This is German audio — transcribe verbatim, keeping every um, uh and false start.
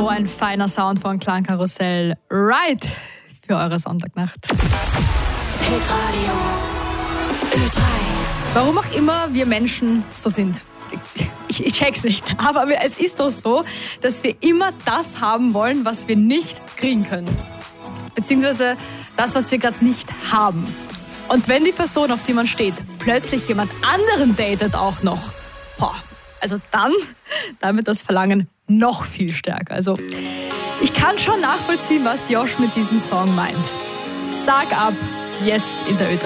So ein feiner Sound von Klangkarussell. Right für eure Sonntagnacht. Hitradio Ö drei. Warum auch immer wir Menschen so sind. Ich, ich check's nicht, aber es ist doch so, dass wir immer das haben wollen, was wir nicht kriegen können. Beziehungsweise das, was wir gerade nicht haben. Und wenn die Person, auf die man steht, plötzlich jemand anderen datet auch noch, boah, also dann, dann wird das Verlangen noch viel stärker. Also ich kann schon nachvollziehen, was Josh mit diesem Song meint. Sag ab, jetzt in der Ö drei.